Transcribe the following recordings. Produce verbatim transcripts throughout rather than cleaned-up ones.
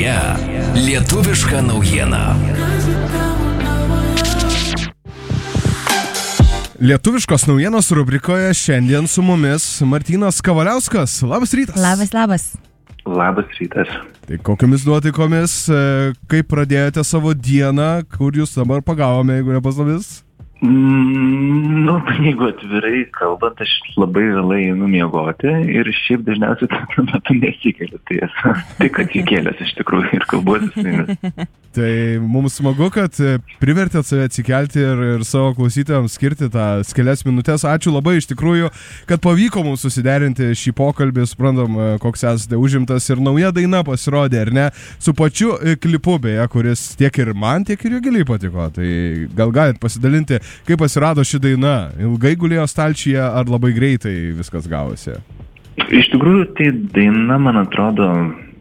Rubrikoje Lietuviška naujiena. Lietuviškos naujienos rubrikoje šiandien su mumis Martynas Kavaliauskas. Labas rytas. Labas, labas. Labas rytas. Tai kokiamis nuotaikomis, kaip pradėjote savo dieną, kur jūs dabar pagavome, jeigu nepaslaptis? Mm, nu, jeigu atvirai kalbant, aš labai vėlai einu miegoti ir šiaip dažniausiai tokiu metu nesikeliu. Tai esu tik atsikėlęs iš tikrųjų ir kalbuosi su jumis. Tai mums smagu, kad privertėt save atsikelti ir, ir savo klausytojams skirti tą kelias minutės. Ačiū labai iš tikrųjų, kad pavyko mums susiderinti šį pokalbį. Suprantam, koks esate užimtas ir nauja daina pasirodė, ar ne? Su pačiu klipu beje, kuris tiek ir man, tiek ir Jogiliai patiko. Tai gal galit pasidalinti, kaip pasirado ši daina? Ilgai gulėjo stalčiuje ar labai greitai viskas gavosi? Iš tikrųjų, tai daina, man atrodo,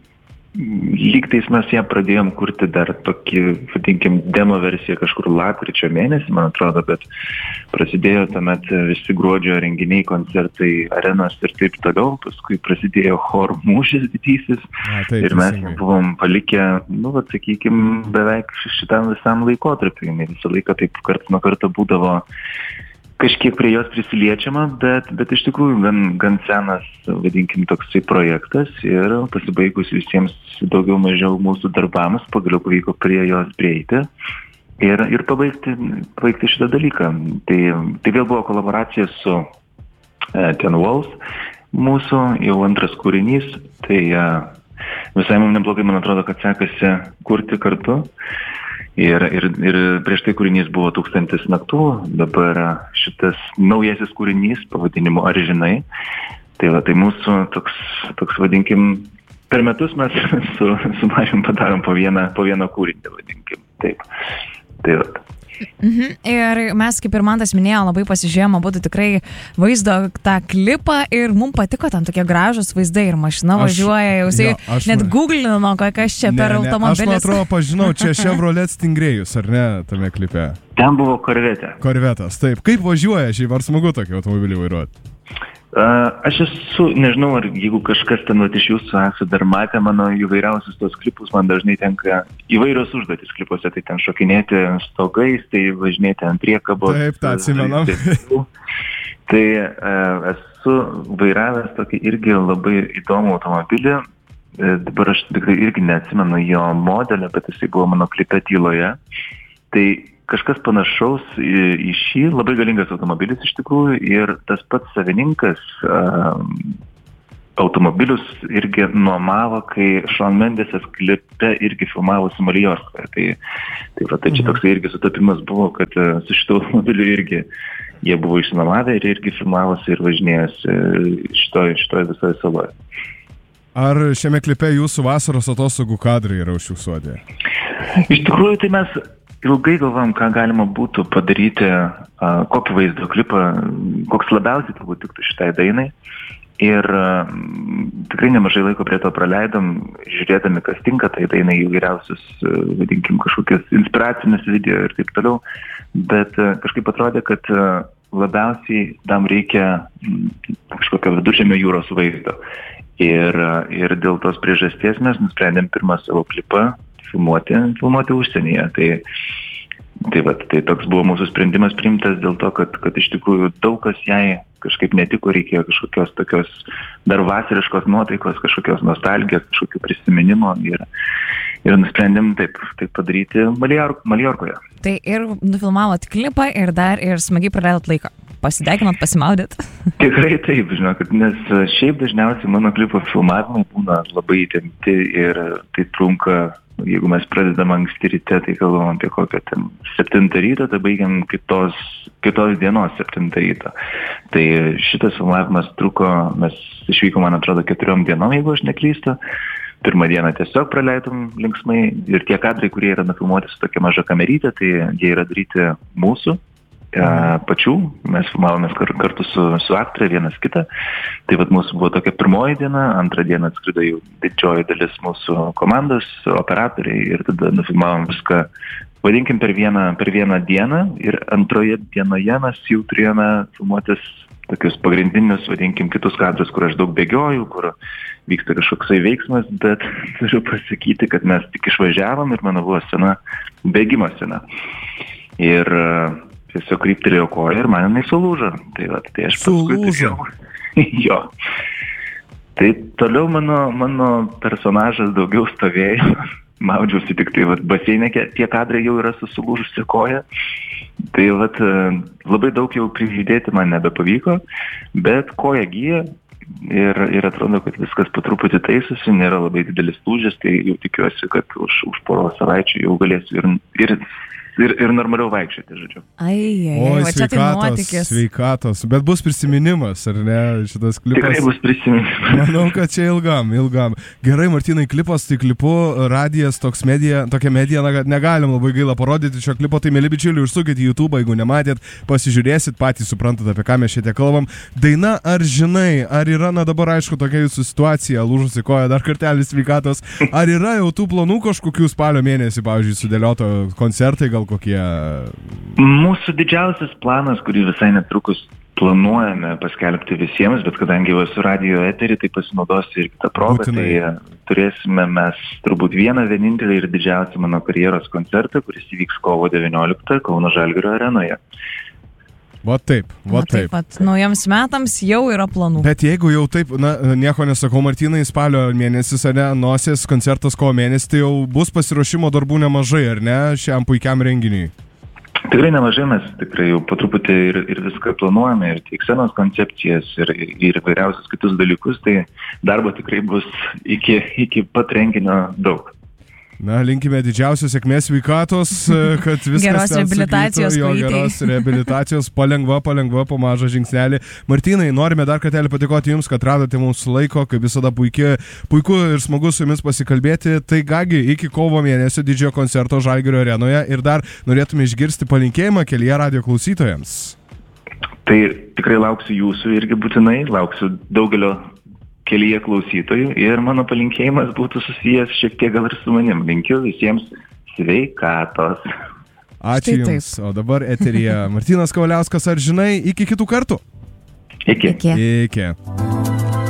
lygtais mes ją pradėjom kurti dar tokį, vadinkim, demo versiją kažkur lapkričio mėnesį, man atrodo, bet prasidėjo tuomet visi gruodžio renginiai, koncertai, arenos ir taip toliau, paskui prasidėjo chorų mūšis didysis A, taip, ir mes teisingai. buvom palikę, nu, vat, sakykim, beveik šitam visam laikotarpiu, jinai visą laiką taip karts nuo karto būdavo kažkiek prie jos prisiliečiama, bet, bet iš tikrųjų gan, gan senas, vadinkim, toksai projektas ir pasibaigus visiems daugiau mažiau mūsų darbams, pagaliau pavyko prie jos prieiti ir, ir pabaigti, pabaigti šitą dalyką. Tai, tai vėl buvo kolaboracija su uh, Ten Walls, mūsų jau antras kūrinys, tai uh, visai mums neblogai, man atrodo, kad sekasi kurti kartu. Ir, ir, ir prieš tai kūrinys buvo Tūkstantis naktų, dabar šitas naujasis kūrinys pavadinimu Ar žinai. Tai, va, tai mūsų toks, toks, vadinkim, per metus mes su, su Marium padarom po vieną, po vieną kūrinį, vadinkim. Taip. Tai va. Mhm. Ir mes, kaip ir Mantas minėjo, labai pasižiūrėjom, būtų tikrai vaizdo tą klipą ir mums patiko ten tokie gražus vaizdai ir mašina Aš- važiuoja, jau jo, jisai aš net ma- googlino, kas čia per Aš man automobilis. atrodo, pažinau, čia Chevrolet Stingrėjus, ar ne, tame klipe? Ten buvo Korvetė. Korvetas, taip. Kaip važiuoja šiaip, ar smagu tokį automobilį vairuoti? Uh, aš esu, nežinau, ar jeigu kažkas ten vat, iš jūsų esate dar matę mano įvairiausius tos klipus, man dažnai tenka įvairios užduotis klipuose, tai ten šokinėti stogais, tai važinėti ant priekabos. Taip, tą atsimenam. Tai uh, esu vairavęs tokį irgi labai įdomų automobilį, e, dabar aš tikrai irgi neatsimenu jo modelio, bet jisai buvo mano klipe Tyloje. Tai kažkas panašaus į, į šį, labai galingas automobilis iš tikrųjų ir tas pats savininkas um, automobilius irgi nuomavo, kai Shawn Mendesas klipe irgi filmavosi Maljorkoje. Tai, tai, va, tai čia toksai irgi sutapimas buvo, kad uh, su šito automobiliu irgi jie buvo išsinuomavę ir irgi filmavosi ir važinėjosi šitoje šitoj visoje saloje. Ar šiame klipe jūsų vasaros atostogų kadrai yra užfiksuoti? Iš tikrųjų, tai mes ilgai galvom, ką galima būtų padaryti, uh, kokį vaizdo klipą, koks labiausiai turbūt tiktų šitai dainai. Ir uh, tikrai nemažai laiko prie to praleidom, žiūrėdami, kas tinka tai dainai, įvairiausius, uh, vadinkim, kažkokius inspiracinius video ir taip toliau. Bet uh, kažkaip atrodė, kad uh, labiausiai tam reikia mm, kažkokio viduržemio jūros vaizdo. Ir, uh, ir dėl tos priežasties mes nusprendėm pirmą savo klipą filmuoti, filmuoti užsienyje. Tai, tai, va, tai toks buvo mūsų sprendimas priimtas dėl to, kad, kad iš tikrųjų daug kas jai kažkaip netiko, reikėjo kažkokios tokios dar vasariškos nuotaikos, kažkokios nostalgijos, kažkokių prisiminimo ir, ir nusprendėm taip, taip padaryti Maljor, Maljorkoje. Tai ir nufilmavot klipą ir dar ir smagiai praleidot laiką. Pasideginot, pasimaudėt. Tikrai taip, žinokit, nes šiaip dažniausiai mano klipo filmavimai būna labai įtempti ir tai trunka, jeigu mes pradedam anksti ryte, tai kalbam apie kokią ten septintą ryto, tai baigiam kitos, kitos dienos septintą ryto. Tai šitas filmavimas truko, mes išvykom, man atrodo, keturiom dienom, jeigu aš neklystu. Pirmą dieną tiesiog praleidom linksmai ir tie kadrai, kurie yra nufilmuoti su tokia maža kamerytė, tai jie yra daryti mūsų. Pačių, mes filmavomės kartu su, su aktorė vienas kitą. Tai vat mūsų buvo tokia pirmoji diena, antrą dieną atskrido jau didžioji dalis mūsų komandos, operatoriai ir tada nufilmavom viską, vadinkim, per vieną, per vieną dieną ir antroje dienoje mes jau turėjome filmuotis tokius pagrindinius, vadinkim, kitus kadrus, kur aš daug bėgioju, kur vyksta kažkoksai veiksmas, bet turiu pasakyti, kad mes tik išvažiavom ir mano buvo scena, bėgimo scena. Ir tiesiog kryptelėjo koją ir man jinai sulūžo. Tai, va, tai aš paskui sulūžo? Jo. Tai toliau mano, mano personažas daugiau stovėjo, maudžiausi tik tai, vat, baseinė, tie kadrai jau yra su sulūžusi koja. Tai vat, labai daug jau prijudėti man nebepavyko, bet koja gyja ir, ir atrodo, kad viskas po truputį taisosi, nėra labai didelis lūžis, tai jau tikiuosi, kad už, už poros savaičių jau galėsiu ir, ir, ir, ir normaliau vaikščioti, žodžiu. Ai, ai, ai, Oi, va čia tai sveikatos, nuotykis. sveikatos, bet bus prisiminimas, ar ne, šitas klipas? Tikrai bus prisiminimas. Manau, kad čia ilgam, ilgam. Gerai, Martynai, klipas, tai klipu, radijas, toks medija, tokia medija, na, negalim labai gaila parodyti šio klipo, tai mėly bičiuliai, užsukit į YouTube, jeigu nematėt, pasižiūrėsit, patys suprantat, apie ką mes šitie kalbam. Daina, ar žinai, ar yra, na dabar aišku, tokia jūsų situacija, lūžusi koja, dar kartelį sveikatos, ar yra jau tų planų kažkokių spalio mėnesį, pavyzdžiui, sudėlioto koncertai, gal kokie? Mūsų didžiausias planas, kurį visai netrukus planuojame paskelbti visiems, bet kadangi jau esu radio eterį, tai pasinaudosiu ir kitą progą. Būtinai. Tai turėsime mes turbūt vieną vienintelį ir didžiausią mano karjeros koncertą, kuris įvyks kovo devynioliktą Kauno Žalgirio arenoje. Va taip, va taip. Pat, naujams metams jau yra planų. Bet jeigu jau taip, na, nieko nesakau, Martynai, spalio mėnesis, ar ne, nosies koncertas kovo mėnesį, tai jau bus pasiruošimo darbų nemažai, ar ne, šiam puikiam renginiui? Tikrai nemažai, mes tikrai jau po truputį ir, ir viską planuojame, ir tiek senos koncepcijas, ir, ir vairiausius kitus dalykus, tai darbo tikrai bus iki, iki pat renginio daug. Na, linkime didžiausios sėkmės, sveikatos, kad viskas geros reabilitacijos, jo, geros reabilitacijos, palengva, palengva, po mažą žingsnelį. Martynai, norime dar kartelį padėkoti Jums, kad radote mums laiko, kaip visada puikiai, puiku ir smagu su Jumis pasikalbėti. Tai gagi, iki kovo mėnesio didžiojo koncerto Žalgirio arenoje ir dar norėtume išgirsti palinkėjimą kelyje radio klausytojams. Tai tikrai lauksiu Jūsų irgi būtinai, lauksiu daugelio kelyje klausytojų ir mano palinkėjimas būtų susijęs šiek tiek gal ir su manim. Linkiu visiems sveikatos. Ačiū Jums. O dabar eteryje Martynas Kavaliauskas, ar žinai, iki kitų kartų? Iki. Iki. Iki.